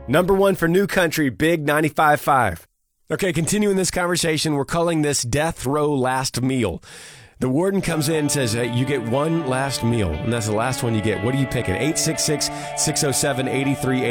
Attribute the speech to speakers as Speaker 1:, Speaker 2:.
Speaker 1: Number one for New Country, Big 95.5. Okay, continuing this conversation, we're calling this Death Row Last Meal. The warden comes in and says, hey, you get one last meal, and that's the last one you get. What are you picking? 866-607-8380.